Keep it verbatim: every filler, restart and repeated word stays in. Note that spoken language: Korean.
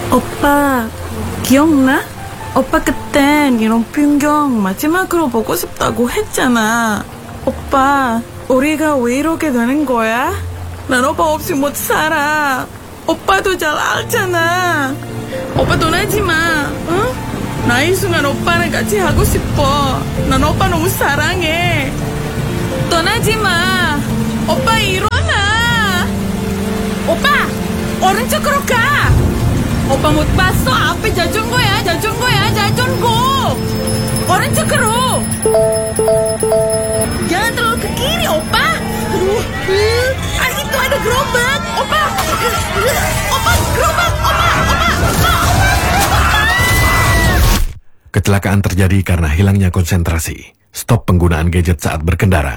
오빠, 기억나? 오빠 그땐 이런 풍경 마지막으로 보고 싶다고 했잖아. 오빠, 우리가 왜 이렇게 되는 거야? 난 오빠 없이 못 살아. 오빠도 잘 알잖아. 오빠 떠나지 마, 응? 나 이 순간 오빠랑 같이 하고 싶어. 난 오빠 너무 사랑해. 떠나지 마. 오빠 일어나. 오빠, 오른쪽으로 가. 오빠 못 봤어? 앞에 자전거야, 자전거야, 자전거. 오른쪽으로. Jangan terlalu ke kiri, opa. Aduh, asyik tuh ada gerobak, opa. Opa, gerobak, opa, opa, opa, opa. Kecelakaan terjadi karena hilangnya konsentrasi. Stop penggunaan gadget saat berkendara.